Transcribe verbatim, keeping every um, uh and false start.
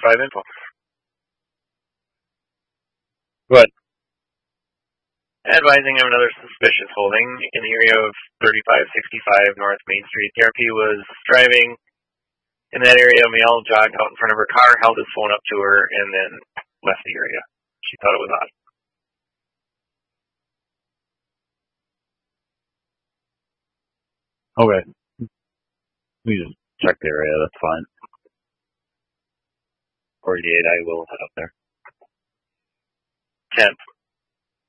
five info. What? Advising of another suspicious holding in the area of thirty-five sixty-five North Main Street. The R P was driving in that area. A male jogged out in front of her car, held his phone up to her, and then left the area. She thought it was odd. Okay. We just check the area, that's fine. forty-eight, I will head up there. tenth.